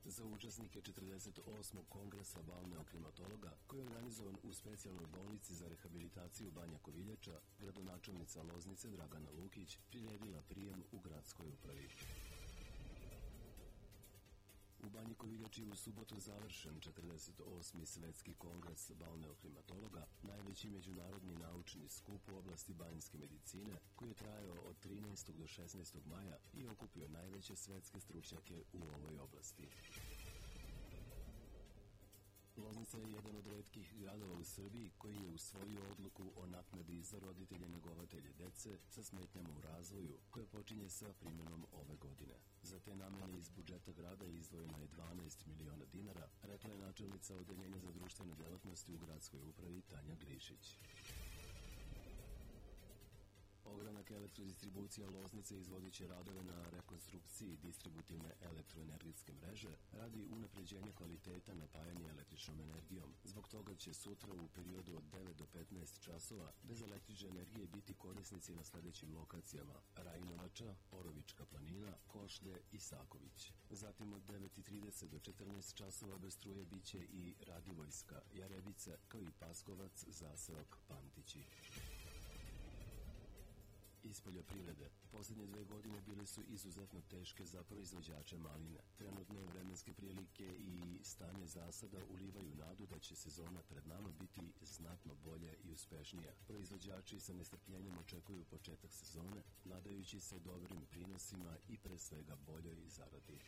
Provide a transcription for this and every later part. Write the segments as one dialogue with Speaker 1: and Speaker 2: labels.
Speaker 1: Za učesnike 48. kongresa balneoklimatologa, koji je organizovan u specijalnoj bolnici za rehabilitaciju Banja Koviljača, gradonačelnica Loznice Dragana Lukić priredila prijem u gradskoj upravi. U Banji Koviljači u subotu završen 48. svetski kongres balneoklimatologa, najveći međunarodni naučni skup u oblasti banjske medicine, koji je trajao od 13. do 16. maja i okupio najveće svetske stručnjake u ovoj oblasti. Loznica je jedan od retkih gradova u Srbiji koji je usvojio odluku o naknadi za roditelje negovatelje dece sa smetnjama u razvoju, koja počinje sa primjenom ove godine. Za te namene iz budžeta grada izdvojeno je 12 miliona dinara, rekla je načelnica Odeljenja za društvene delatnosti u gradskoj upravi Tanja Glišić. Ogranak elektrodistribucija Loznice izvodit će radove na rekonstrukciji distributivne elektroenergetske mreže radi unapređenja kvaliteta napajanja električnom energijom. Zbog toga će sutra u periodu od 9 do 15 časova bez električne energije biti korisnici na sledećim lokacijama: Rajinovača, Orovička planina, Košlje i Saković. Zatim od 9:30 do 14 časova bez struje biće i Radivojska, Jarebice, kao i Paskovac, Zaseok, Pantići. Iz poljoprivrede, poslednje 2 godine bile su izuzetno teške za proizvođače maline. Trenutne vremenske prilike i stanje zasada ulivaju nadu da će sezona pred nama biti znatno bolja i uspešnija. Proizvođači sa nestrpljenjem očekuju početak sezone, nadajući se dobrim prinosima i pre svega boljoj zaradi.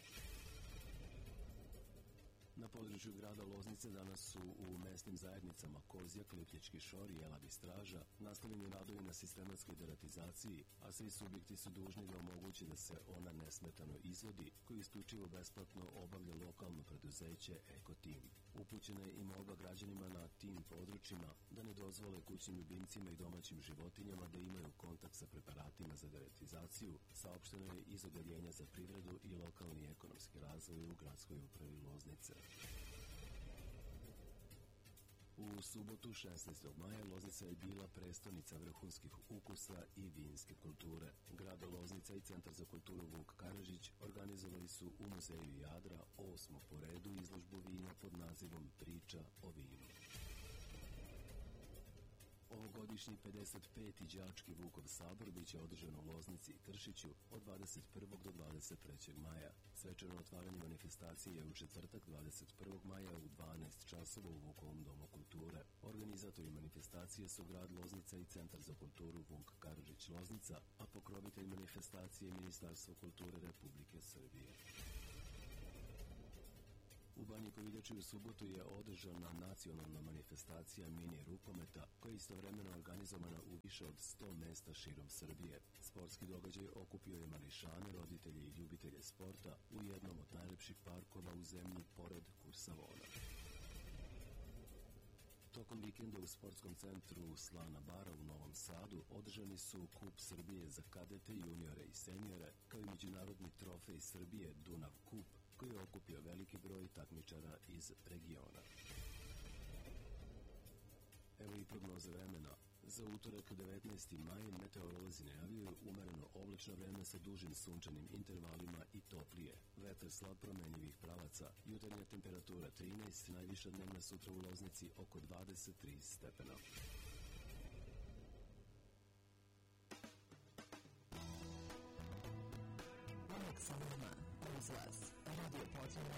Speaker 1: Na području grada Loznice danas su u mesnim zajednicama Kozjak, Liplječki Šor i Elavi Straža nastavljeni radovi na sistematskoj deratizaciji, a svi subjekti su dužni da omoguće da se ona nesmetano izvodi, koji isključivo besplatno obavlja lokalno preduzeće Eko Tim. Upućena je i molba građanima na tim područjima da ne dozvole kućnim ljubimcima i domaćim životinjama da imaju kontakt sa preparatima za deratizaciju, saopšteno je iz Odeljenja za privredu i lokalni ekonomski razvoj u gradskoj upravi Loznice. U subotu 16. maja Loznica je bila prestonica vrhunskih ukusa i vinske kulture. Grad Loznica i Centar za kulturu Vuk Karadžić organizovali su u Muzeju Jadra 8. po redu izložbu vina pod nazivom Priča o vinu. Ovogodišnji 55. đački Vukov sabor biće održan u Loznici i Kršiću od 21. do 23. maja. Svečano otvaranje manifestacije je u četvrtak 21. maja u 12 časova u Vukovom domu kulture. Organizatori manifestacije su grad Loznica i Centar za kulturu Vuk Karadžić Loznica, a pokrovitelj manifestacije je Ministarstvo kulture Republike Srbije. U Banji Koviljači u subotu je održana nacionalna manifestacija mini rukometa, koja je istovremeno organizovana u više od 100 mesta širom Srbije. Sportski događaj okupio je mališane, roditelje i ljubitelje sporta u jednom od najlepših parkova u zemlji pored Kursavona. Tokom vikenda u sportskom centru Slana Bara u Novom Sadu održani su Kup Srbije za kadete, juniore i seniore, kao i međunarodni trofej Srbije Dunav Kup, koji je okupio veliki broj takmičara iz regiona. Evo i prognoza vremena. Za utorak 19. maj meteorolozi najavljuju umereno oblačno vreme sa dužim sunčanim intervalima i toplije. Vetar slab promenjivih pravaca, jutarnja temperatura 13, najviša dnevna sutra u Loznici oko 23 stepena.
Speaker 2: Uvijek sa nama, uz vas, Radio Potrebna